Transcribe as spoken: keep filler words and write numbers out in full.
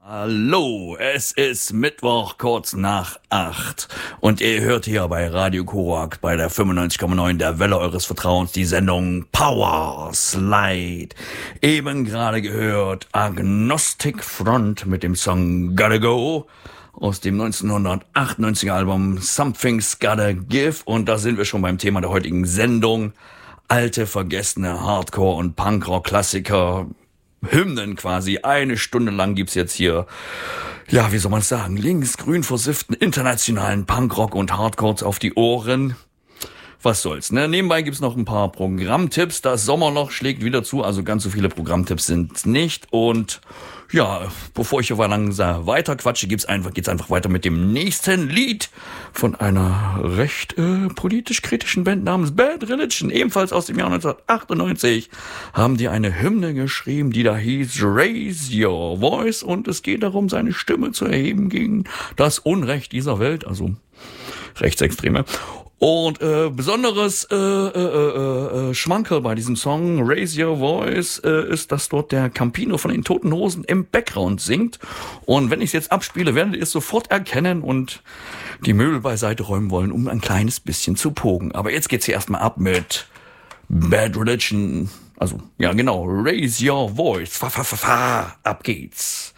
Hallo, es ist Mittwoch kurz nach acht und ihr hört hier bei Radio Korak bei der fünfundneunzig Komma neun der Welle eures Vertrauens die Sendung Power Slide. Eben gerade gehört Agnostic Front mit dem Song Gotta Go aus dem neunzehnhundertachtundneunziger Album Something's Gotta Give, und da sind wir schon beim Thema der heutigen Sendung. Alte, vergessene Hardcore- und Punkrock-Klassiker, Hymnen quasi. Eine Stunde lang gibt's jetzt hier, ja, wie soll man sagen, links-grün versifften internationalen Punkrock und Hardcores auf die Ohren. Was soll's, ne? Nebenbei gibt's noch ein paar Programmtipps. Das Sommerloch schlägt wieder zu, also ganz so viele Programmtipps sind nicht. Und ja, bevor ich hier langsam weiter quatsche, gibt's einfach, geht's einfach weiter mit dem nächsten Lied von einer recht äh, politisch kritischen Band namens Bad Religion. Ebenfalls aus dem Jahr neunzehnhundertachtundneunzig haben die eine Hymne geschrieben, die da hieß Raise Your Voice, und es geht darum, seine Stimme zu erheben gegen das Unrecht dieser Welt, also Rechtsextreme. Und äh, besonderes äh, äh, äh, Schmankerl bei diesem Song Raise Your Voice äh, ist, dass dort der Campino von den Toten Hosen im Background singt. Und wenn ich es jetzt abspiele, werdet ihr es sofort erkennen und die Möbel beiseite räumen wollen, um ein kleines bisschen zu pogen. Aber jetzt geht's hier erstmal ab mit Bad Religion. Also, ja genau, Raise Your Voice. Fa, fa, fa, fa. Ab geht's.